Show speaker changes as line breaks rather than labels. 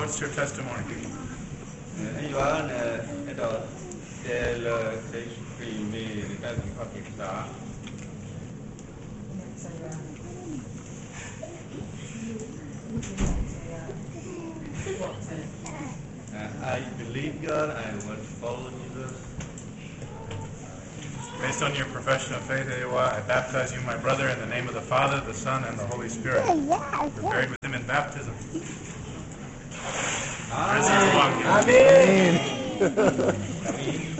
what's your testimony?
Anh ito del primi ripeto pakita. I believe God. I want to follow Jesus.
Based on your profession of faith, I baptize you, my brother, in the name of the Father, the Son, and the Holy Spirit. You're buried with him in baptism.
Amen.
Amen.
Amen.